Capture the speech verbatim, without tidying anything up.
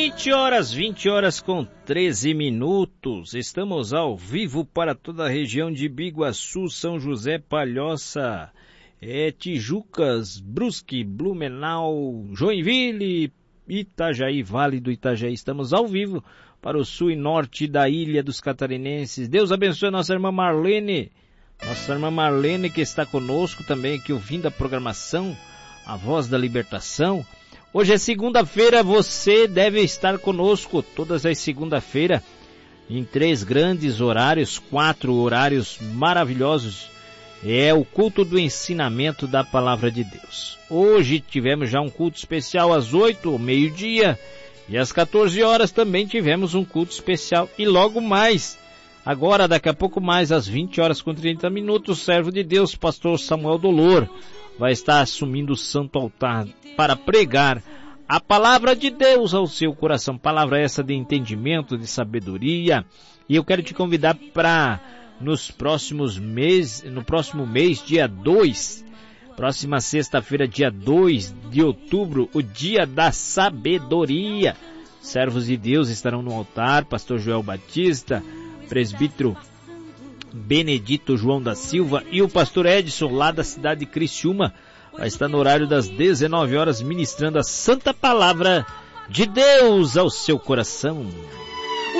vinte horas, vinte horas com treze minutos. Estamos ao vivo para toda a região de Biguaçu, São José, Palhoça, é, Tijucas, Brusque, Blumenau, Joinville, Itajaí, Vale do Itajaí. Estamos ao vivo para o sul e norte da Ilha dos Catarinenses. Deus abençoe a nossa irmã Marlene, nossa irmã Marlene que está conosco também aqui ouvindo a programação, a Voz da Libertação. Hoje é segunda-feira, você deve estar conosco todas as segunda-feiras em três grandes horários, quatro horários maravilhosos. É o culto do ensinamento da Palavra de Deus. Hoje tivemos já um culto especial às oito, ao meio-dia, e às quatorze horas também tivemos um culto especial. E logo mais, agora daqui a pouco mais, às vinte horas com trinta minutos, o servo de Deus, pastor Samuel Dolor, vai estar assumindo o santo altar para pregar a palavra de Deus ao seu coração. Palavra essa de entendimento, de sabedoria. E eu quero te convidar para nos próximos meses, no próximo mês, dia dois, próxima sexta-feira, dia dois de outubro, o dia da sabedoria. Servos de Deus estarão no altar, pastor Joel Batista, presbítero Benedito João da Silva e o pastor Edson, lá da cidade de Criciúma, vai estar no horário das dezenove horas ministrando a santa palavra de Deus ao seu coração.